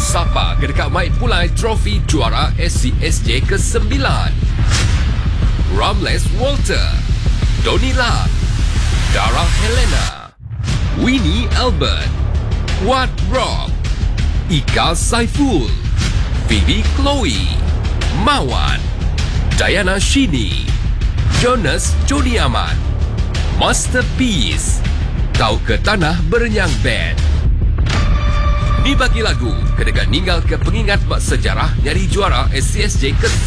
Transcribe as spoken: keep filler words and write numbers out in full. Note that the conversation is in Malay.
Sapa kedekat mai pulai trofi juara S C S J ke sembilan. Ramles Walter, Donila, Dara Helena, Winnie Albert, Wat Rob, Ika Saiful, Phoebe Chloe, Mawan, Diana Shini, Jonas Jody Aman, Masterpiece, Kau ke Tanah Berenyang Band. Ni bagi lagu kedekat ninggal ke pengingat bak sejarah nyari juara S C S J ke